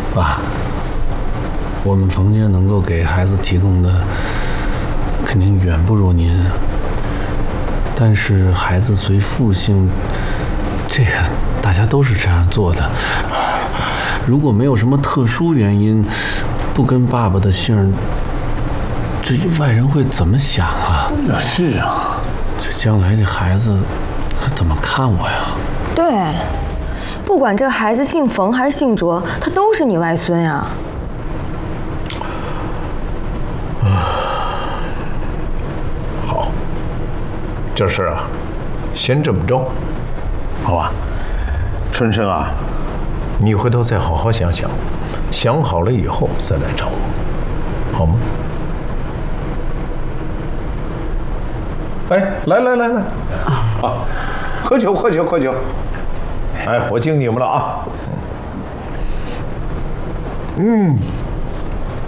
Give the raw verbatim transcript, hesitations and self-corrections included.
爸，我们冯家能够给孩子提供的肯定远不如您，但是孩子随父姓，这个大家都是这样做的。如果没有什么特殊原因，不跟爸爸的姓，这外人会怎么想啊？ 是啊， 这将来这孩子怎么看我呀？ 对，不管这个孩子姓冯还是姓卓，他都是你外孙呀。 好，这事啊，先这么着，好吧？春生啊，你回头再好好想想，想好了以后再来找我，好吗？哎，来来来来，啊，喝酒喝酒喝酒！哎，我敬你们了啊！嗯。